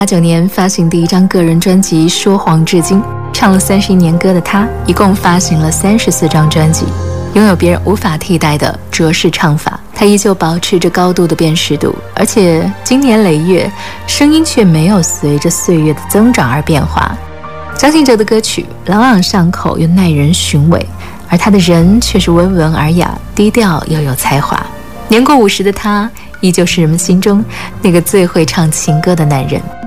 89年发行第一张个人专辑《说谎至今》，唱了31年歌的他，一共发行了34张专辑，拥有别人无法替代的卓式唱法。他依旧保持着高度的辨识度，而且经年累月，声音却没有随着岁月的增长而变化。张信哲的歌曲朗朗上口又耐人寻味，而他的人却是温文尔雅，低调又有才华。年过50的他，依旧是人们心中那个最会唱情歌的男人。